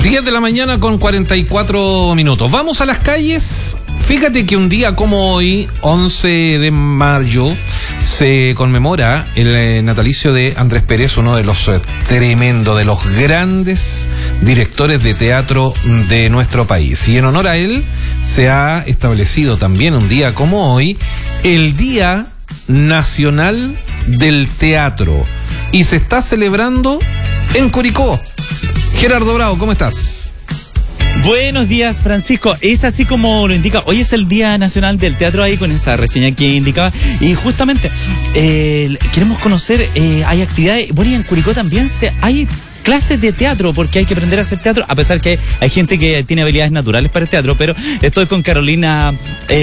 10 de la mañana con 44 minutos. Vamos a las calles. Fíjate que un día como hoy, 11 de mayo, se conmemora el natalicio de Andrés Pérez, uno de los tremendos, de los grandes directores de teatro de nuestro país. Y en honor a él se ha establecido también un día como hoy, el Día Nacional del Teatro. Y se está celebrando en Curicó. Gerardo Bravo, ¿cómo estás? Buenos días, Francisco. Es así como lo indica. Hoy es el Día Nacional del Teatro, ahí con esa reseña que indicaba. Y justamente queremos conocer, hay actividades. Bueno, y en Curicó también hay clases de teatro, porque hay que aprender a hacer teatro, a pesar que hay gente que tiene habilidades naturales para el teatro, pero estoy con Carolina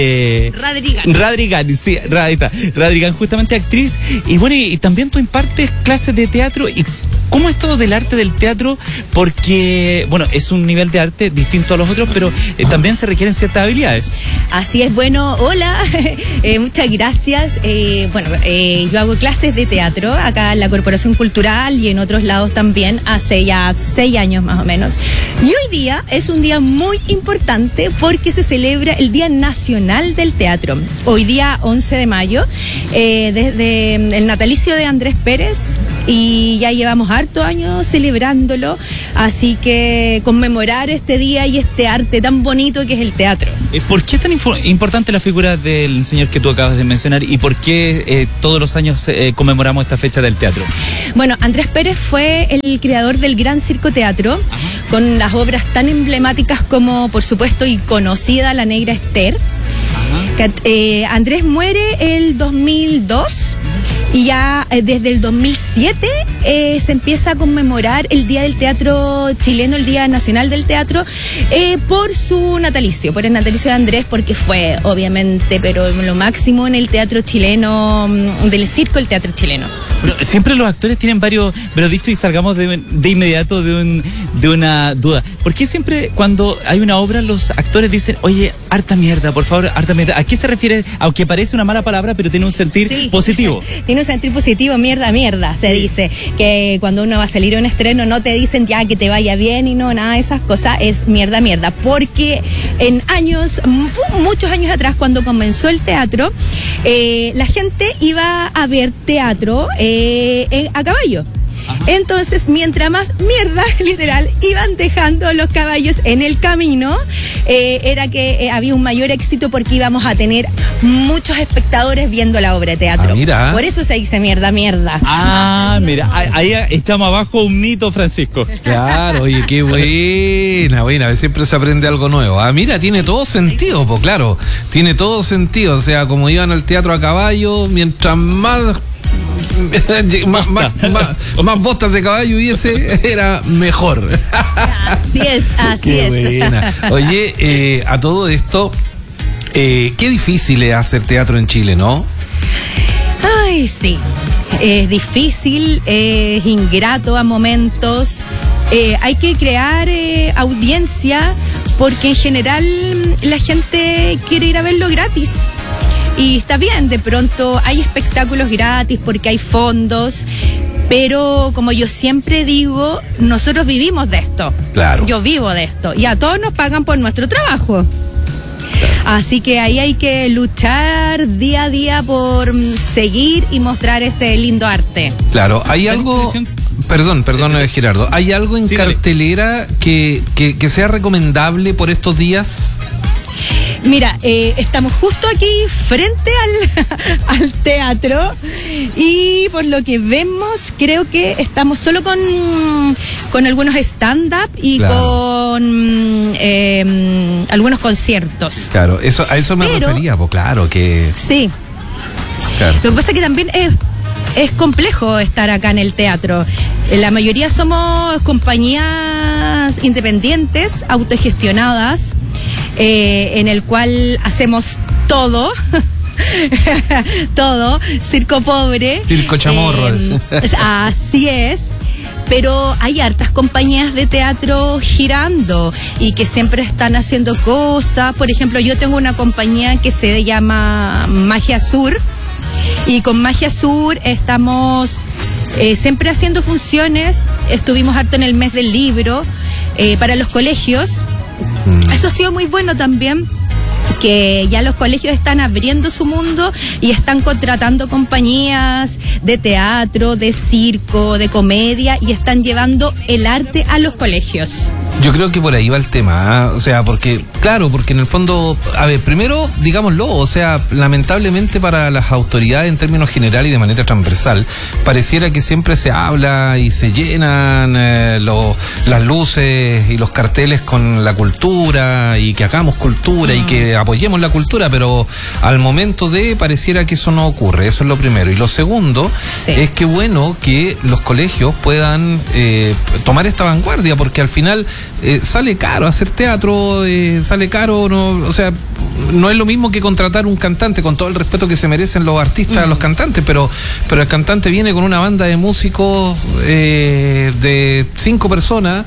Radrigan, sí, Radrigan, justamente actriz. Y bueno, y también tú impartes clases de teatro. ¿Y cómo es todo del arte del teatro? Porque, bueno, es un nivel de arte distinto a los otros, pero también se requieren ciertas habilidades. Así es, bueno, hola, muchas gracias. Yo hago clases de teatro acá en la Corporación Cultural y en otros lados también, hace ya 6 años más o menos. Y hoy día es un día muy importante porque se celebra el Día Nacional del Teatro. Hoy día 11 de mayo, desde el natalicio de Andrés Pérez, y ya llevamos hartos años celebrándolo, así que conmemorar este día y este arte tan bonito que es el teatro. ¿Por qué es tan importante la figura del señor que tú acabas de mencionar y por qué todos los años conmemoramos esta fecha del teatro? Bueno, Andrés Pérez fue el creador del Gran Circo Teatro, con las obras tan emblemáticas como, por supuesto, y conocida La Negra Esther. Andrés muere el 2002 y ya desde el 2007 se empieza a conmemorar el Día del Teatro chileno, el Día Nacional del Teatro, por su natalicio, por el natalicio de Andrés, porque fue obviamente, pero lo máximo en el teatro chileno, del circo, el teatro chileno. Bueno, siempre los actores tienen varios dichos y salgamos de inmediato de una duda. ¿Por qué siempre cuando hay una obra los actores dicen, oye, harta mierda, por favor, harta mierda? ¿A qué se refiere? Aunque parece una mala palabra, pero tiene un sentir positivo. Tiene un sentir positivo, mierda, se dice. Que cuando uno va a salir a un estreno no te dicen ya que te vaya bien y no, nada de esas cosas, es mierda. Porque en años, muchos años atrás, cuando comenzó el teatro, la gente iba a ver teatro a caballo. Entonces, mientras más mierda, literal, iban dejando los caballos en el camino, era que había un mayor éxito porque íbamos a tener muchos espectadores viendo la obra de teatro. Mira. Por eso se dice mierda. Mira, ahí echamos abajo un mito, Francisco. Claro, oye, qué buena, siempre se aprende algo nuevo. Mira, tiene todo sentido, pues claro, tiene todo sentido, o sea, como iban al teatro a caballo, mientras más botas de caballo hubiese, era mejor. Así es. Buena. Oye, a todo esto, qué difícil es hacer teatro en Chile, ¿no? Ay, sí. Es difícil, es ingrato a momentos. Hay que crear audiencia porque en general la gente quiere ir a verlo gratis. Y está bien, de pronto hay espectáculos gratis porque hay fondos, pero como yo siempre digo, nosotros vivimos de esto. Claro. Yo vivo de esto y a todos nos pagan por nuestro trabajo. Así que ahí hay que luchar día a día por seguir y mostrar este lindo arte. Claro, hay algo... Perdón, Gerardo. ¿Hay algo en cartelera que sea recomendable por estos días? Mira, estamos justo aquí frente al teatro y por lo que vemos creo que estamos solo con algunos stand-up y con algunos conciertos. Claro, a eso me refería, pues claro que... Sí. Claro. Lo que pasa es que también es complejo estar acá en el teatro. La mayoría somos compañías independientes, autogestionadas, en el cual hacemos todo, circo pobre. Circo chamorro. Así es. Pero hay hartas compañías de teatro girando y que siempre están haciendo cosas. Por ejemplo, yo tengo una compañía que se llama Magia Sur y con Magia Sur estamos siempre haciendo funciones. Estuvimos harto en el mes del libro. para los colegios. Eso ha sido muy bueno también, que ya los colegios están abriendo su mundo y están contratando compañías de teatro, de circo, de comedia, y están llevando el arte a los colegios. Yo creo que por ahí va el tema, ¿eh? O sea, porque, claro, porque en el fondo, a ver, primero, digámoslo, o sea, lamentablemente para las autoridades en términos generales y de manera transversal, pareciera que siempre se habla y se llenan las luces y los carteles con la cultura y que hagamos cultura y que apoyemos la cultura, pero al momento de pareciera que eso no ocurre. Eso es lo primero. Y lo segundo es que bueno que los colegios puedan tomar esta vanguardia, porque al final sale caro hacer teatro, sale caro, no, o sea, no es lo mismo que contratar un cantante, con todo el respeto que se merecen los artistas, los cantantes, pero el cantante viene con una banda de músicos de 5 personas.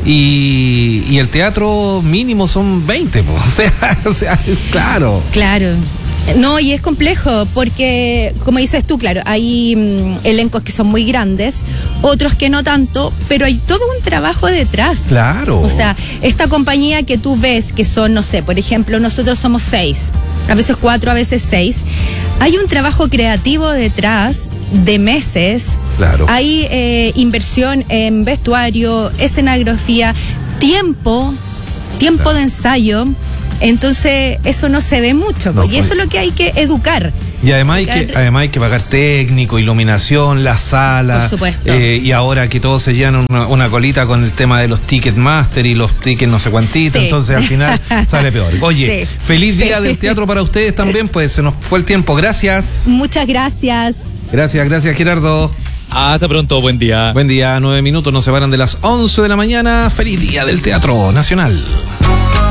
Y el teatro mínimo son 20, o sea, claro. Claro. No, y es complejo porque, como dices tú, claro, hay elencos que son muy grandes, otros que no tanto, pero hay todo un trabajo detrás. Claro. O sea, esta compañía que tú ves que son, no sé, por ejemplo, nosotros somos 6, a veces 4, a veces 6. Hay un trabajo creativo detrás de meses. Claro. Hay inversión en vestuario, escenografía, tiempo claro, de ensayo. Entonces eso no se ve mucho, no, y eso es lo que hay que educar. Y además hay que pagar técnico, iluminación, la sala. Por supuesto. Y ahora que todos se llenan una colita con el tema de los Ticketmaster y los tickets no sé cuantitos, entonces al final sale peor. Oye, feliz día del teatro para ustedes también, pues se nos fue el tiempo. Gracias. Muchas gracias. Gracias Gerardo. Hasta pronto, buen día. Buen día, 9 minutos nos separan de las 11 de la mañana. Feliz día del Teatro Nacional.